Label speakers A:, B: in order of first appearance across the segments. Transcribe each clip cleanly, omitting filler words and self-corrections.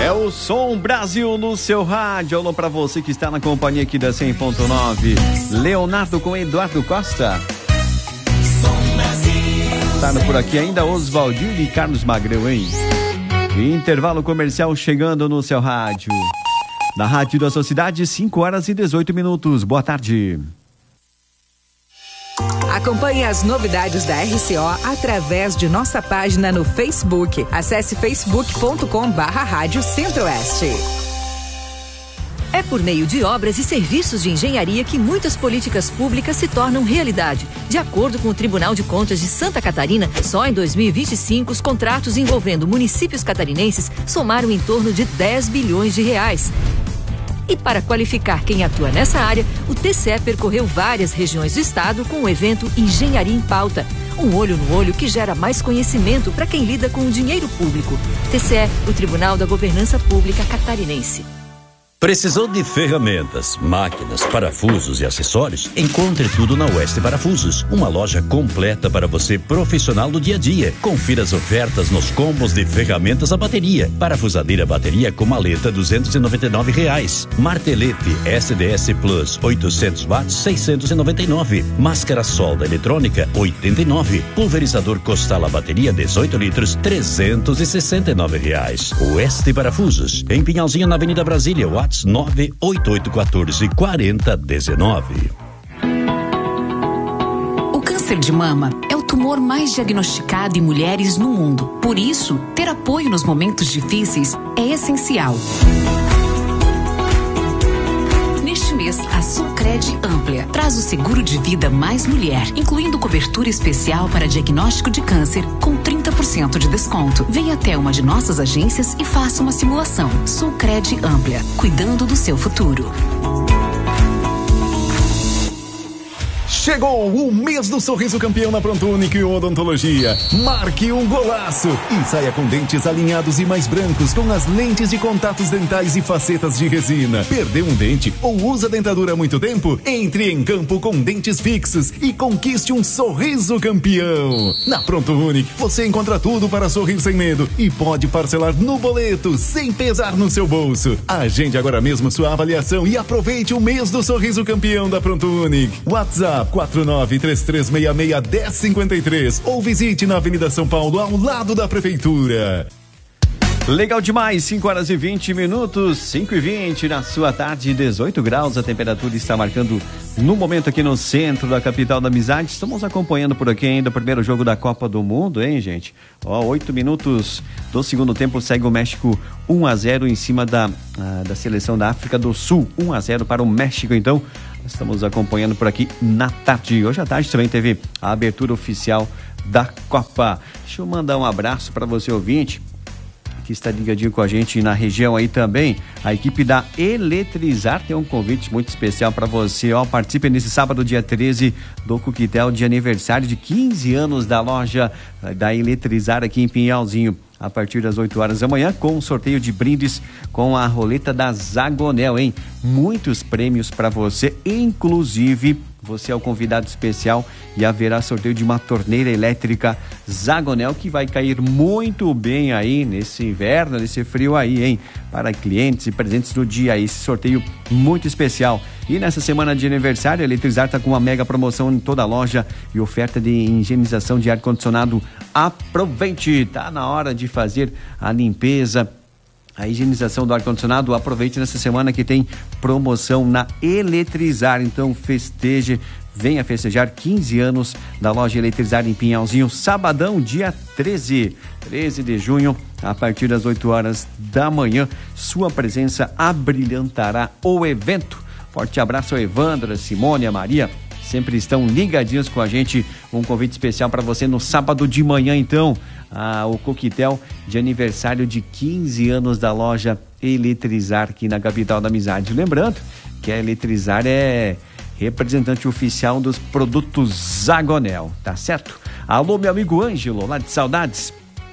A: É o Som Brasil no seu rádio. Alô pra você que está na companhia aqui da 100.9. Leonardo com Eduardo Costa. Tá por aqui ainda Oswaldinho e Carlos Magrão, hein? Intervalo comercial chegando no seu rádio. Na Rádio da sua cidade, 5h18. Boa tarde.
B: Acompanhe as novidades da RCO através de nossa página no Facebook. Acesse facebook.com/Rádio Centro-Oeste. É por meio de obras e serviços de engenharia que muitas políticas públicas se tornam realidade. De acordo com o Tribunal de Contas de Santa Catarina, só em 2025 os contratos envolvendo municípios catarinenses somaram em torno de 10 bilhões de reais. E para qualificar quem atua nessa área, o TCE percorreu várias regiões do estado com o evento Engenharia em Pauta. Um olho no olho que gera mais conhecimento para quem lida com o dinheiro público. TCE, o Tribunal da Governança Pública Catarinense.
C: Precisou de ferramentas, máquinas, parafusos e acessórios? Encontre tudo na Oeste Parafusos, uma loja completa para você profissional do dia a dia. Confira as ofertas nos combos de ferramentas a bateria. Parafusadeira bateria com maleta R$299. Martelete SDS Plus 800 watts 699. Máscara solda eletrônica 89. Pulverizador Costala bateria 18 litros R$369. Oeste Parafusos, em Pinhalzinho na Avenida Brasília, WhatsApp 988144019.
D: O câncer de mama é o tumor mais diagnosticado em mulheres no mundo. Por isso, ter apoio nos momentos difíceis é essencial. Neste mês, a Sulcred Amplia traz o seguro de vida Mais Mulher, incluindo cobertura especial para diagnóstico de câncer com 30% de desconto. Venha até uma de nossas agências e faça uma simulação. Sulcred Amplia, cuidando do seu futuro.
E: Chegou o mês do sorriso campeão na Pronto Único e Odontologia. Marque um golaço e saia com dentes alinhados e mais brancos com as lentes de contatos dentais e facetas de resina. Perdeu um dente ou usa dentadura há muito tempo? Entre em campo com dentes fixos e conquiste um sorriso campeão. Na Pronto Único você encontra tudo para sorrir sem medo e pode parcelar no boleto sem pesar no seu bolso. Agende agora mesmo sua avaliação e aproveite o mês do sorriso campeão da Pronto Único. WhatsApp 4933661053 ou visite na Avenida São Paulo, ao lado da Prefeitura.
A: Legal demais, 5h20, 5h20 na sua tarde, 18 graus, a temperatura está marcando no momento aqui no centro da capital da amizade. Estamos acompanhando por aqui ainda o primeiro jogo da Copa do Mundo, hein, gente? 8 minutos do segundo tempo, segue o México 1-0 em cima da seleção da África do Sul, 1-0 para o México, então. Estamos acompanhando por aqui na tarde. Hoje à tarde também teve a abertura oficial da Copa. Deixa eu mandar um abraço para você, ouvinte, que está ligadinho com a gente na região aí também. A equipe da Eletrizar tem um convite muito especial para você. Participe nesse sábado, dia 13, do coquetel de aniversário de 15 anos da loja da Eletrizar aqui em Pinhalzinho. A partir das 8 horas da manhã, com um sorteio de brindes com a roleta da Zagonel, hein? Muitos prêmios para você, inclusive você é o convidado especial e haverá sorteio de uma torneira elétrica Zagonel que vai cair muito bem aí nesse inverno, nesse frio aí, hein? Para clientes e presentes do dia, esse sorteio muito especial. E nessa semana de aniversário, a Eletrizar está com uma mega promoção em toda a loja e oferta de higienização de ar-condicionado. Aproveite, tá na hora de fazer a limpeza, a higienização do ar-condicionado. Aproveite nessa semana que tem promoção na Eletrizar. Então festeje, venha festejar 15 anos da loja Eletrizar em Pinhalzinho, sabadão, dia 13 de junho, a partir das 8 horas da manhã. Sua presença abrilhantará o evento. Forte abraço ao Evandro, a Simone, a Maria, sempre estão ligadinhos com a gente. Um convite especial para você no sábado de manhã, então, o coquetel de aniversário de 15 anos da loja Eletrizar aqui na capital da amizade. Lembrando que a Eletrizar é representante oficial dos produtos Zagonel, tá certo? Alô, meu amigo Ângelo, lá de Saudades,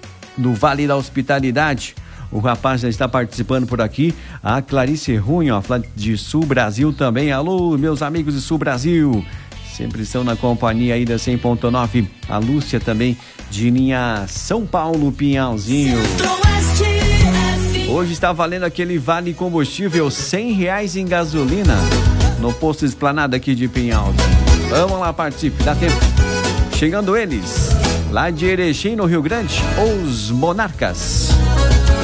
A: do Vale da Hospitalidade. O rapaz já está participando por aqui. A Clarice Runho, de Sul Brasil também. Alô, meus amigos de Sul Brasil. Sempre estão na companhia aí da 100.9. A Lúcia também, de linha São Paulo, Pinhalzinho. Hoje está valendo aquele vale combustível R$100 em gasolina no posto Esplanada aqui de Pinhal. Vamos lá, participe, dá tempo. Chegando eles, lá de Erechim, no Rio Grande, os Monarcas.